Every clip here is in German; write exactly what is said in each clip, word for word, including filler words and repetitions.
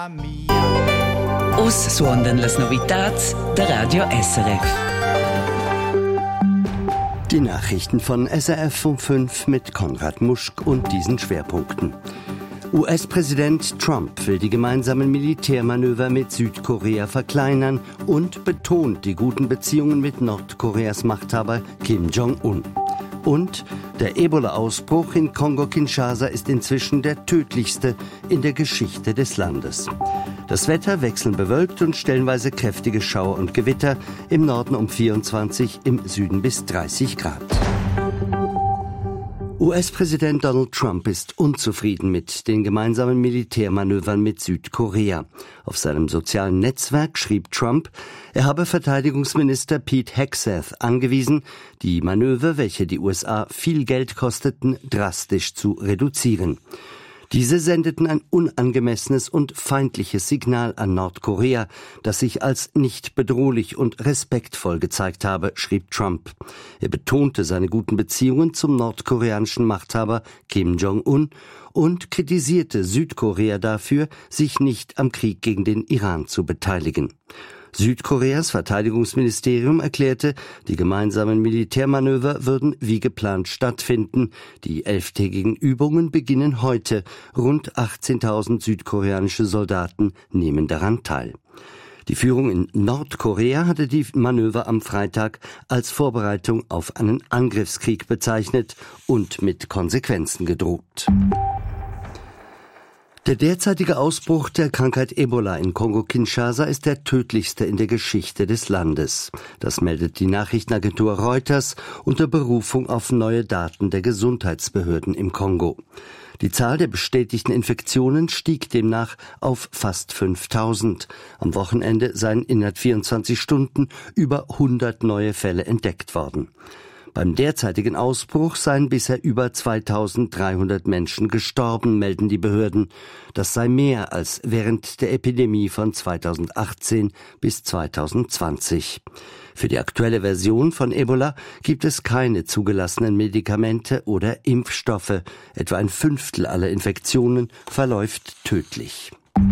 mamma mia. Us suondan las novitats der Radio S R F. Die Nachrichten von S R F um fünf mit Konrad Muschk und diesen Schwerpunkten. U S-Präsident Trump will die gemeinsamen Militärmanöver mit Südkorea verkleinern und betont die guten Beziehungen mit Nordkoreas Machthaber Kim Jong-un. Und der Ebola-Ausbruch in Kongo-Kinshasa ist inzwischen der tödlichste in der Geschichte des Landes. Das Wetter wechselnd bewölkt und stellenweise kräftige Schauer und Gewitter, im Norden um vierundzwanzig, im Süden bis dreißig Grad. U S-Präsident Donald Trump ist unzufrieden mit den gemeinsamen Militärmanövern mit Südkorea. Auf seinem sozialen Netzwerk schrieb Trump, er habe Verteidigungsminister Pete Hegseth angewiesen, die Manöver, welche die U S A viel Geld kosteten, drastisch zu reduzieren. Diese sendeten ein unangemessenes und feindliches Signal an Nordkorea, das sich als nicht bedrohlich und respektvoll gezeigt habe, schrieb Trump. Er betonte seine guten Beziehungen zum nordkoreanischen Machthaber Kim Jong-un und kritisierte Südkorea dafür, sich nicht am Krieg gegen den Iran zu beteiligen. Südkoreas Verteidigungsministerium erklärte, die gemeinsamen Militärmanöver würden wie geplant stattfinden. Die elftägigen Übungen beginnen heute. Rund achtzehntausend südkoreanische Soldaten nehmen daran teil. Die Führung in Nordkorea hatte die Manöver am Freitag als Vorbereitung auf einen Angriffskrieg bezeichnet und mit Konsequenzen gedroht. Der derzeitige Ausbruch der Krankheit Ebola in Kongo-Kinshasa ist der tödlichste in der Geschichte des Landes. Das meldet die Nachrichtenagentur Reuters unter Berufung auf neue Daten der Gesundheitsbehörden im Kongo. Die Zahl der bestätigten Infektionen stieg demnach auf fast fünftausend. Am Wochenende seien innerhalb vierundzwanzig Stunden über hundert neue Fälle entdeckt worden. Beim derzeitigen Ausbruch seien bisher über zweitausenddreihundert Menschen gestorben, melden die Behörden. Das sei mehr als während der Epidemie von zweitausendachtzehn bis zweitausendzwanzig. Für die aktuelle Version von Ebola gibt es keine zugelassenen Medikamente oder Impfstoffe. Etwa ein Fünftel aller Infektionen verläuft tödlich.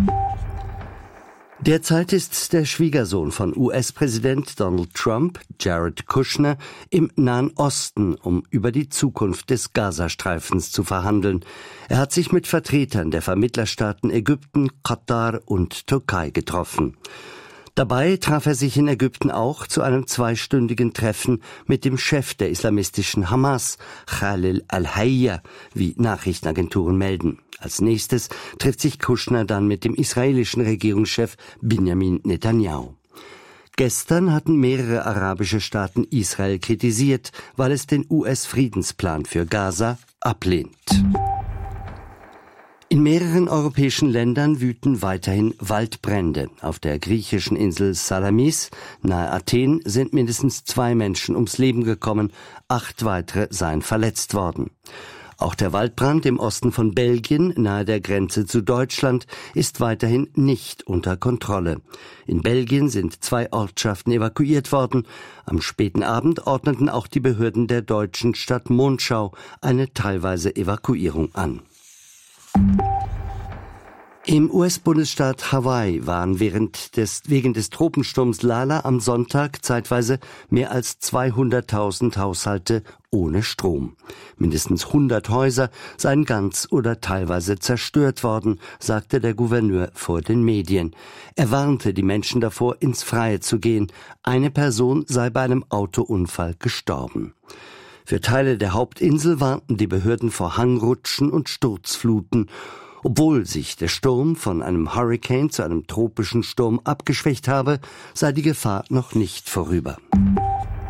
Derzeit ist der Schwiegersohn von U S-Präsident Donald Trump, Jared Kushner, im Nahen Osten, um über die Zukunft des Gazastreifens zu verhandeln. Er hat sich mit Vertretern der Vermittlerstaaten Ägypten, Katar und Türkei getroffen. Dabei traf er sich in Ägypten auch zu einem zweistündigen Treffen mit dem Chef der islamistischen Hamas, Khalil al-Hayya, wie Nachrichtenagenturen melden. Als nächstes trifft sich Kushner dann mit dem israelischen Regierungschef Benjamin Netanyahu. Gestern hatten mehrere arabische Staaten Israel kritisiert, weil es den U S-Friedensplan für Gaza ablehnt. In mehreren europäischen Ländern wüten weiterhin Waldbrände. Auf der griechischen Insel Salamis nahe Athen sind mindestens zwei Menschen ums Leben gekommen, acht weitere seien verletzt worden. Auch der Waldbrand im Osten von Belgien, nahe der Grenze zu Deutschland, ist weiterhin nicht unter Kontrolle. In Belgien sind zwei Ortschaften evakuiert worden. Am späten Abend ordneten auch die Behörden der deutschen Stadt Monschau eine teilweise Evakuierung an. Im U S-Bundesstaat Hawaii waren während des, wegen des Tropensturms Lala am Sonntag zeitweise mehr als zweihunderttausend Haushalte ohne Strom. Mindestens hundert Häuser seien ganz oder teilweise zerstört worden, sagte der Gouverneur vor den Medien. Er warnte die Menschen davor, ins Freie zu gehen. Eine Person sei bei einem Autounfall gestorben. Für Teile der Hauptinsel warnten die Behörden vor Hangrutschen und Sturzfluten. Obwohl sich der Sturm von einem Hurrikan zu einem tropischen Sturm abgeschwächt habe, sei die Gefahr noch nicht vorüber.